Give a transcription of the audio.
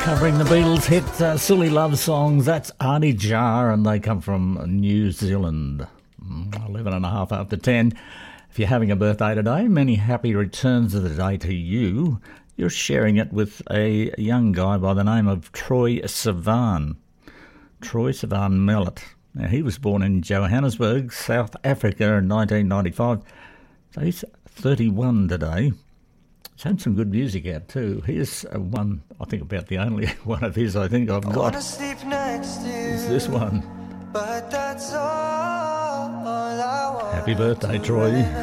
Covering the Beatles hit Silly Love Songs. That's Artie Jar, and they come from New Zealand. 11 and a half after 10. If you're having a birthday today, many happy returns of the day to you. You're sharing it with a young guy by the name of Troy Sivan. Troy Sivan Mellett. Now, he was born in Johannesburg, South Africa in 1995. So he's 31 today. He's had some good music out too. Here's one, I think about the only one of his I think I've got. Is this one. But that's all I want. Happy birthday, Troy.